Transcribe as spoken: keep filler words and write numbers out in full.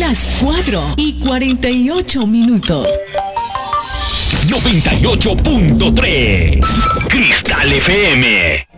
las cuatro y cuarenta y ocho minutos. noventa y ocho punto tres Cristal F M.